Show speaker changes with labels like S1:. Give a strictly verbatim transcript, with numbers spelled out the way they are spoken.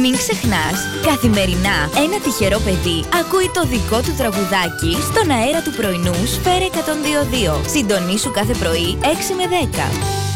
S1: Μην ξεχνάς, καθημερινά ένα τυχερό παιδί ακούει το δικό του τραγουδάκι στον αέρα του πρωινού Σφαίρα εκατόν δύο κόμμα δύο. Συντονίσου κάθε πρωί έξι με δέκα.